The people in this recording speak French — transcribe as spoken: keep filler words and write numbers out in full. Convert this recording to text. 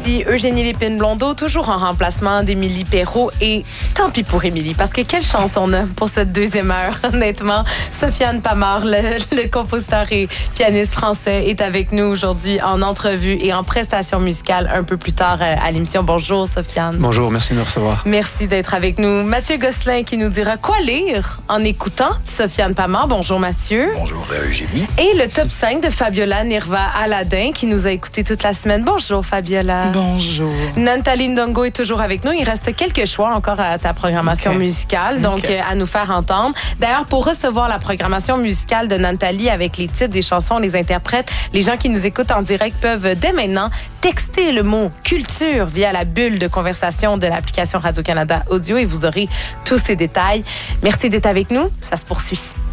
Ici Eugénie Lépine-Blondeau, toujours en remplacement d'Émilie Perrault. Et tant pis pour Émilie, parce que quelle chance on a pour cette deuxième heure, honnêtement. Sofiane Pamard, le, le compositeur et pianiste français, est avec nous aujourd'hui en entrevue et en prestation musicale un peu plus tard à l'émission. Bonjour, Sofiane. Bonjour, merci de me recevoir. Merci d'être avec nous. Mathieu Gosselin qui nous dira quoi lire en écoutant Sofiane Pamard. Bonjour, Mathieu. Bonjour, Eugénie. Et le top cinq de Fabiola Nirva Aladin qui nous a écouté toute la semaine. Bonjour, Fabiola. Bonjour. Nathalie Ndongo est toujours avec nous. Il reste quelques choix encore à ta programmation okay. musicale, donc okay. à nous faire entendre. D'ailleurs, pour recevoir la programmation musicale de Nathalie avec les titres des chansons, les interprètes, les gens qui nous écoutent en direct peuvent dès maintenant texter le mot culture via la bulle de conversation de l'application Radio-Canada Audio et vous aurez tous ces détails. Merci d'être avec nous. Ça se poursuit.